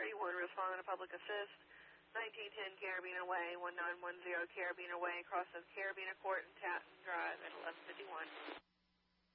1031, responding to public assist. 1910 Carabiner Way, 1910 Carabiner Way, cross of Carabiner Court and Tatton Drive at 1151.